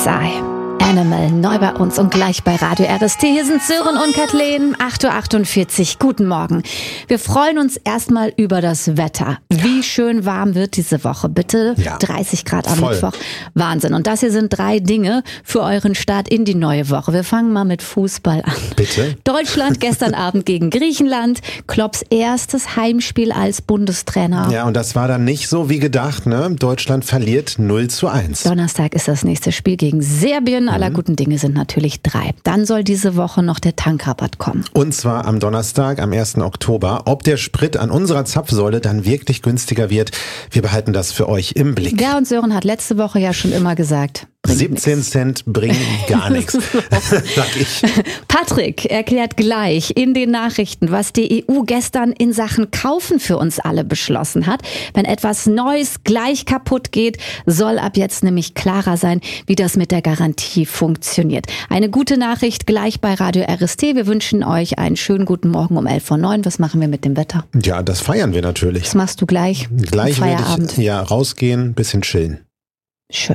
CSI. Animal, neu bei uns und gleich bei Radio RST. Hier sind Sören und Kathleen, 8.48 Uhr. Guten Morgen. Wir freuen uns erstmal über das Wetter. Wie schön warm wird diese Woche, bitte. Ja. 30 Grad am Voll. Mittwoch. Wahnsinn. Und das hier sind 3 Dinge für euren Start in die neue Woche. Wir fangen mal mit Fußball an. Bitte? Deutschland gestern Abend gegen Griechenland. Klopps erstes Heimspiel als Bundestrainer. Ja, und das war dann nicht so wie gedacht, ne? Deutschland verliert 0:1. Donnerstag ist das nächste Spiel gegen Serbien. Aller guten Dinge sind natürlich 3. Dann soll diese Woche noch der Tankrabatt kommen. Und zwar am Donnerstag, am 1. Oktober. Ob der Sprit an unserer Zapfsäule dann wirklich günstiger wird, wir behalten das für euch im Blick. Ja, und Sören hat letzte Woche ja schon immer gesagt, 17 Cent bringen gar nichts, sag ich. Patrick erklärt gleich in den Nachrichten, was die EU gestern in Sachen Kaufen für uns alle beschlossen hat. Wenn etwas Neues gleich kaputt geht, soll ab jetzt nämlich klarer sein, wie das mit der Garantie funktioniert. Eine gute Nachricht gleich bei Radio RST. Wir wünschen euch einen schönen guten Morgen um 11:09 Uhr. Was machen wir mit dem Wetter? Ja, das feiern wir natürlich. Was machst du gleich? Gleich werde Feierabend. ich rausgehen, bisschen chillen. Schön.